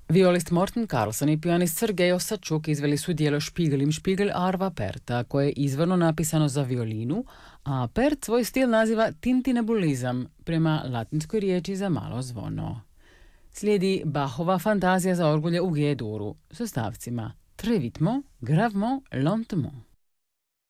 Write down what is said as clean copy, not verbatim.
Violist Morten Karlsson i pijanist Sergej Osačuk izveli su dijelo Spiegel im Spiegel Arva Perta, koje je izvorno napisano za violinu, a Pert svoj stil naziva tintinebulizam, prema latinskoj riječi za malo zvono. Slijedi Bachova fantazija za orgulje u G-duru, sa stavcima trevitmo, gravement, lentement.